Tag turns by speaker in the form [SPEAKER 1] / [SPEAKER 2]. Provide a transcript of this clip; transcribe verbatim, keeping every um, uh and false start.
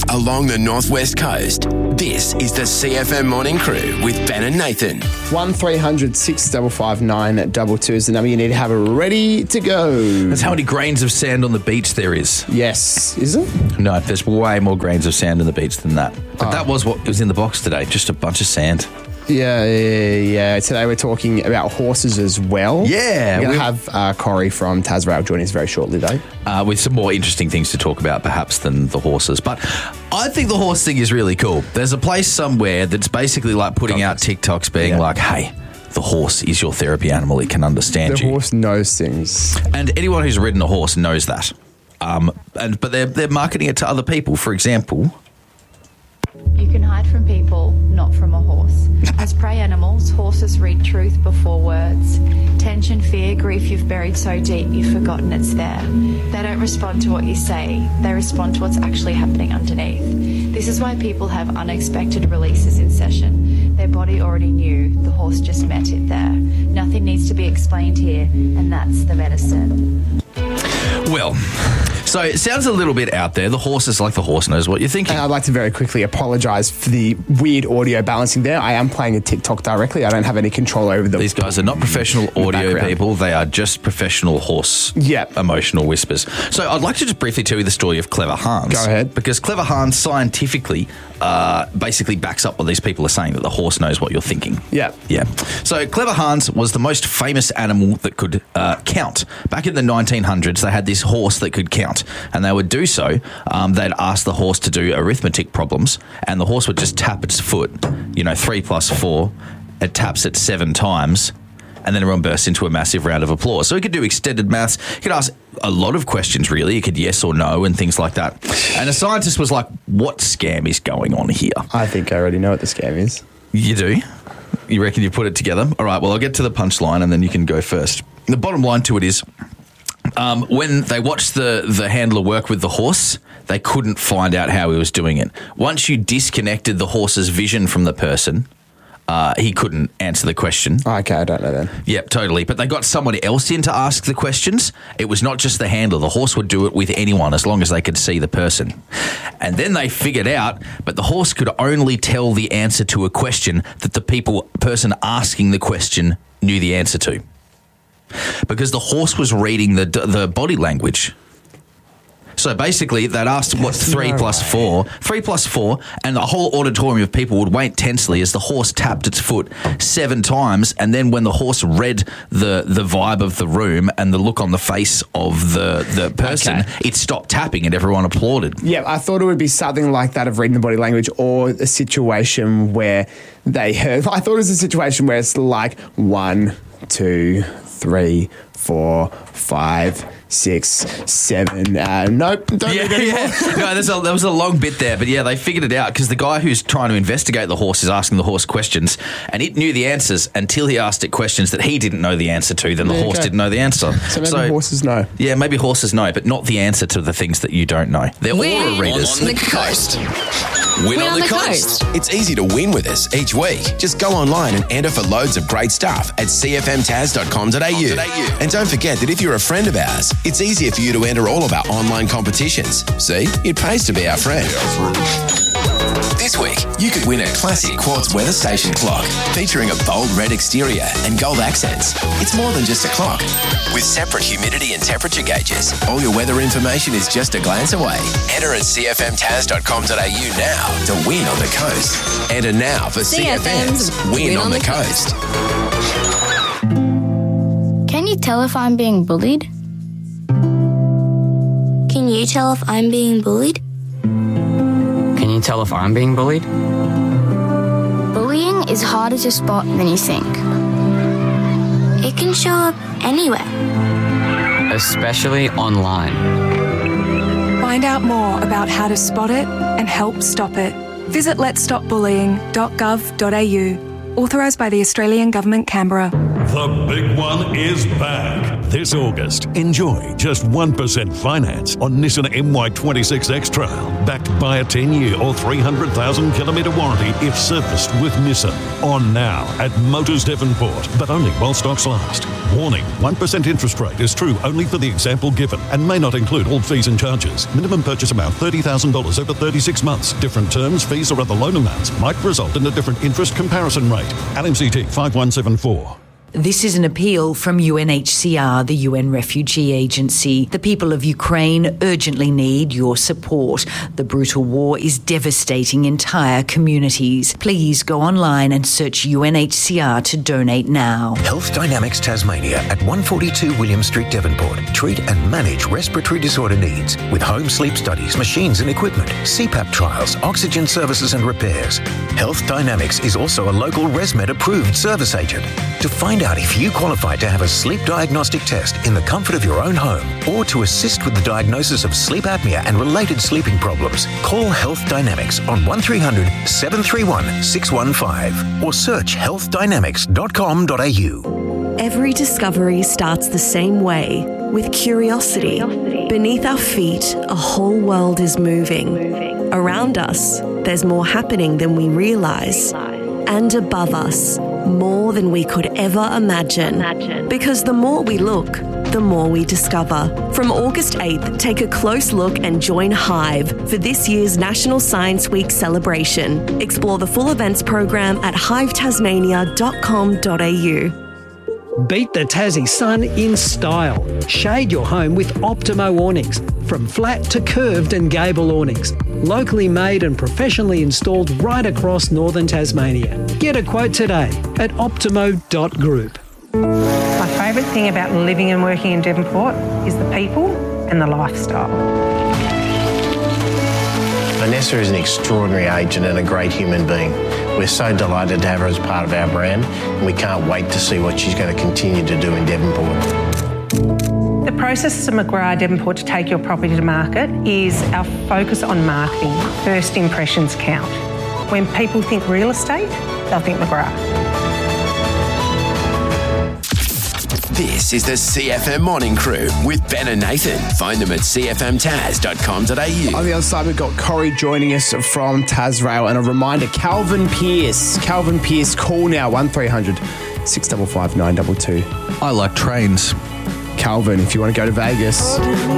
[SPEAKER 1] along the northwest coast. This is the C F M Morning Crew with Ben and Nathan.
[SPEAKER 2] one three hundred six five five nine two two is the number you need to have ready to go.
[SPEAKER 3] That's how many grains of sand on the beach there is.
[SPEAKER 2] Yes. Is it?
[SPEAKER 3] No, there's way more grains of sand on the beach than that. But
[SPEAKER 2] Oh.
[SPEAKER 3] that was what was in the box today, just a bunch of sand.
[SPEAKER 2] Yeah, yeah, yeah. Today we're talking about horses as well.
[SPEAKER 3] Yeah,
[SPEAKER 2] We're going
[SPEAKER 3] we-
[SPEAKER 2] to have uh, Corey from Tasrail join us very shortly, though.
[SPEAKER 3] Uh, with some more interesting things to talk about, perhaps, than the horses. But I think the horse thing is really cool. There's a place somewhere that's basically like putting out TikToks being
[SPEAKER 2] Yeah.
[SPEAKER 3] like, hey, the horse is your therapy animal. It can understand
[SPEAKER 2] The
[SPEAKER 3] you.
[SPEAKER 2] horse knows things.
[SPEAKER 3] And anyone who's ridden a horse knows that. Um, and But they're, they're marketing it to other people. For example...
[SPEAKER 4] You can hide from people, not from a horse. As prey animals, horses read truth before words. Tension, fear, grief you've buried so deep you've forgotten it's there. They don't respond to what you say, they respond to what's actually happening underneath. This is why people have unexpected releases in session. Their body already knew, the horse just met it there. Nothing needs to be explained here, and that's the medicine.
[SPEAKER 3] Well, so it sounds a little bit out there. The horse is like the horse knows what you're thinking.
[SPEAKER 2] And I'd like to very quickly apologise for the weird audio balancing there. I am playing a TikTok directly. I don't have any control over the...
[SPEAKER 3] These guys are not professional audio
[SPEAKER 2] background.
[SPEAKER 3] people. They are just professional horse
[SPEAKER 2] Yep.
[SPEAKER 3] emotional whispers. So I'd like to just briefly tell you the story of Clever Hans.
[SPEAKER 2] Go ahead.
[SPEAKER 3] Because Clever Hans scientifically uh, basically backs up what these people are saying, that the horse knows what you're thinking.
[SPEAKER 2] Yeah.
[SPEAKER 3] Yeah. So Clever Hans was the most famous animal that could uh, count. Back in the nineteen hundreds, they had this horse that could count, and they would do so. Um, they'd ask the horse to do arithmetic problems, and the horse would just tap its foot. You know, three plus four. It taps it seven times, and then everyone bursts into a massive round of applause. So he could do extended maths. He could ask a lot of questions, really. He could yes or no and things like that. And a scientist was like, what scam is going on here?
[SPEAKER 2] I think I already know what the scam is.
[SPEAKER 3] You do? You reckon you put it together? All right, well, I'll get to the punchline and then you can go first. The bottom line to it is, um, when they watched the, the handler work with the horse, they couldn't find out how he was doing it. Once you disconnected the horse's vision from the person, uh, he couldn't answer the question.
[SPEAKER 2] Oh, okay, I don't know then.
[SPEAKER 3] Yep, totally. But they got someone else in to ask the questions. It was not just the handler. The horse would do it with anyone as long as they could see the person. And then they figured out, but the horse could only tell the answer to a question that the people person asking the question knew the answer to. Because the horse was reading the the body language. So basically, they'd asked what three
[SPEAKER 2] no
[SPEAKER 3] plus
[SPEAKER 2] way.
[SPEAKER 3] four, three plus four, and the whole auditorium of people would wait tensely as the horse tapped its foot seven times, and then when the horse read the the vibe of the room and the look on the face of the the person,
[SPEAKER 2] Okay.
[SPEAKER 3] it stopped tapping and everyone applauded.
[SPEAKER 2] Yeah, I thought it would be something like that of reading the body language, or a situation where they heard... I thought it was a situation where it's like one, two, three, four, five, six, seven. Uh, nope, don't
[SPEAKER 3] Yeah,
[SPEAKER 2] need any more.
[SPEAKER 3] yeah. No, there's a, there was a long bit there, but yeah, they figured it out because the guy who's trying to investigate the horse is asking the horse questions, and it knew the answers until he asked it questions that he didn't know the answer to. Then the
[SPEAKER 2] Yeah,
[SPEAKER 3] horse
[SPEAKER 2] okay.
[SPEAKER 3] didn't know the answer.
[SPEAKER 2] So maybe horses know.
[SPEAKER 3] Yeah, maybe horses know, but not the answer to the things that you don't know. They're aura readers.
[SPEAKER 1] On the coast. Win on the coast. It's easy to win with us each week. Just go online and enter for loads of great stuff at c f m taz dot com dot a u. And don't forget that if you're a friend of ours, it's easier for you to enter all of our online competitions. See, it pays to be our friend. This week, you could win a classic quartz weather station clock featuring a bold red exterior and gold accents. It's more than just a clock. With separate humidity and temperature gauges, all your weather information is just a glance away. Enter at c f m taz dot com dot a u now to win on the coast. Enter now for C F M's Win on the Coast.
[SPEAKER 5] Can you tell if I'm being bullied?
[SPEAKER 6] Can you tell if I'm being bullied?
[SPEAKER 7] Can you tell if I'm being bullied?
[SPEAKER 5] Bullying is harder to spot than you think.
[SPEAKER 6] It can show up anywhere.
[SPEAKER 7] Especially online.
[SPEAKER 8] Find out more about how to spot it and help stop it. Visit lets stop bullying dot gov dot a u Authorised by the Australian Government, Canberra.
[SPEAKER 9] The big one is back. This August, enjoy just one percent finance on Nissan M Y twenty-six X Trail, backed by a ten-year or three hundred thousand kilometre warranty if serviced with Nissan. On now at Motors Devonport, but only while stocks last. Warning, one percent interest rate is true only for the example given and may not include all fees and charges. Minimum purchase amount thirty thousand dollars over thirty-six months. Different terms, fees or other loan amounts might result in a different interest comparison rate. L M C T five one seven four.
[SPEAKER 10] This is an appeal from U N H C R, the U N Refugee Agency. The people of Ukraine urgently need your support. The brutal war is devastating entire communities. Please go online and search U N H C R to donate now.
[SPEAKER 11] Health Dynamics Tasmania at one forty-two William Street, Devonport. Treat and manage respiratory disorder needs with home sleep studies, machines and equipment, C PAP trials, oxygen services and repairs. Health Dynamics is also a local ResMed approved service agent. To find out if you qualify to have a sleep diagnostic test in the comfort of your own home or to assist with the diagnosis of sleep apnea and related sleeping problems, call Health Dynamics on one three hundred seven three one six one five or search health dynamics dot com dot a u.
[SPEAKER 12] Every discovery starts the same way, with curiosity. Beneath our feet, a whole world is moving. Around us, there's more happening than we realise. And above us, more than we could ever imagine. Because the more we look, the more we discover. From August eighth, take a close look and join Hive for this year's National Science Week celebration. Explore the full events program at hive tasmania dot com dot a u.
[SPEAKER 13] Beat the Tassie sun in style. Shade your home with Optimo awnings. From flat to curved and gable awnings. Locally made and professionally installed right across northern Tasmania. Get a quote today at optimo dot group.
[SPEAKER 14] My favourite thing about living and working in Devonport is the people and the lifestyle.
[SPEAKER 15] Vanessa is an extraordinary agent and a great human being. We're so delighted to have her as part of our brand, and we can't wait to see what she's going to continue to do in Devonport.
[SPEAKER 14] The process to McGrath Devonport to take your property to market is our focus on marketing. First impressions count. When people think real estate, they'll think McGrath.
[SPEAKER 1] This is the C F M Morning Crew with Ben and Nathan. Find them at c f m taz dot com dot a u.
[SPEAKER 2] On the other side, we've got Corey joining us from Tasrail. And a reminder, Calvin Pierce. Calvin Pierce, call now, one three hundred six five five nine two two.
[SPEAKER 3] I like trains.
[SPEAKER 2] Calvin, if you want to go to Vegas.